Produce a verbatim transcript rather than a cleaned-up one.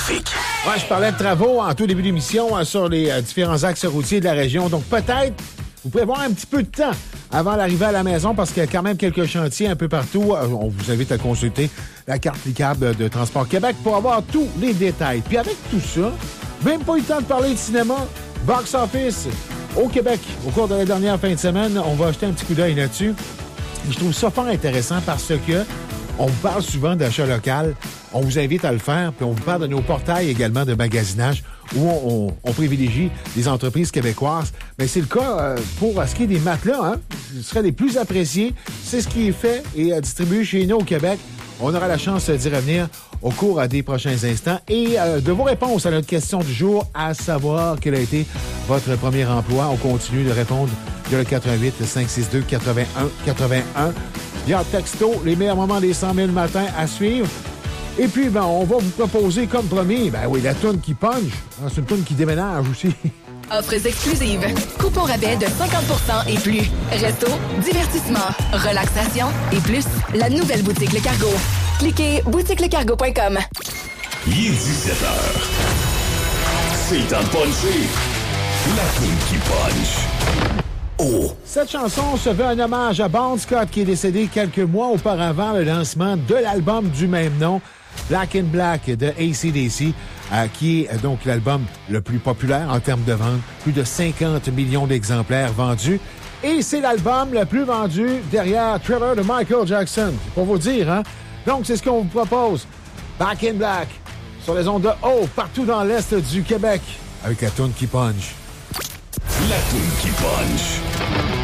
trafic. Ouais, je parlais de travaux en tout début d'émission hein, sur les euh, différents axes routiers de la région. Donc, peut-être, vous pouvez avoir un petit peu de temps avant l'arrivée à la maison parce qu'il y a quand même quelques chantiers un peu partout. Euh, on vous invite à consulter la carte cliquable de Transport Québec pour avoir tous les détails. Puis avec tout ça, même pas eu le temps de parler de cinéma, box office au Québec. Au cours de la dernière fin de semaine, on va jeter un petit coup d'œil là-dessus. Je trouve ça fort intéressant parce que on vous parle souvent d'achat local. On vous invite à le faire, puis on vous parle de nos portails également de magasinage où on, on, on privilégie les entreprises québécoises. Mais c'est le cas euh, pour ce qui est des matelas, hein? Ce serait les plus appréciés. C'est ce qui est fait et euh, distribué chez nous au Québec. On aura la chance d'y revenir au cours euh, des prochains instants. Et euh, de vos réponses à notre question du jour, à savoir quel a été votre premier emploi. On continue de répondre via le quatre un huit, cinq six deux, quatre un quatre un. Via texto, les meilleurs moments des cent mille matins à suivre. Et puis, ben, on va vous proposer, comme promis, ben oui, la toune qui punch. Hein, c'est une toune qui déménage aussi. Offres exclusives. Coupons rabais de cinquante pour cent et plus. Resto, divertissement, relaxation et plus. La nouvelle boutique Le Cargo. Cliquez boutique le cargo point com. Il est dix-sept heures. C'est le temps de puncher. La toune qui punch. Oh. Cette chanson se veut un hommage à Bon Scott qui est décédé quelques mois auparavant le lancement de l'album du même nom, Black in Black de A C D C, euh, qui est donc l'album le plus populaire en termes de vente, plus de cinquante millions d'exemplaires vendus. Et c'est l'album le plus vendu derrière Thriller de Michael Jackson. C'est pour vous dire, hein? Donc, c'est ce qu'on vous propose. Back in Black, sur les ondes de haut, partout dans l'Est du Québec, avec la toune qui punch. La toune qui punch.